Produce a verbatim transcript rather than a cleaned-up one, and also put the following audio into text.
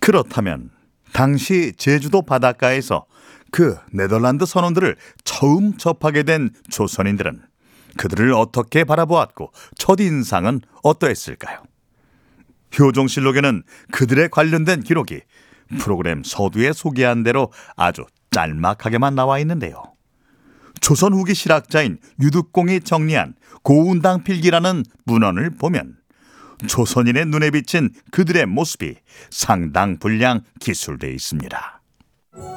그렇다면 당시 제주도 바닷가에서 그 네덜란드 선원들을 처음 접하게 된 조선인들은 그들을 어떻게 바라보았고 첫인상은 어떠했을까요? 효종실록에는 그들에 관련된 기록이 프로그램 서두에 소개한 대로 아주 짤막하게만 나와 있는데요. 조선 후기 실학자인 유득공이 정리한 고운당필기라는 문헌을 보면 조선인의 눈에 비친 그들의 모습이 상당 분량 기술되어 있습니다.